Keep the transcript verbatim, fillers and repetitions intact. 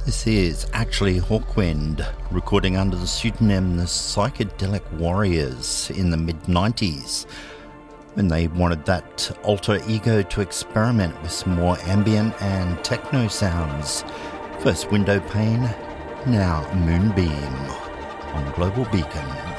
This is actually Hawkwind, recording under the pseudonym The Psychedelic Warriors in the mid nineties, when they wanted that alter ego to experiment with some more ambient and techno sounds. First Window Pane, now Moonbeam on Global Beacon.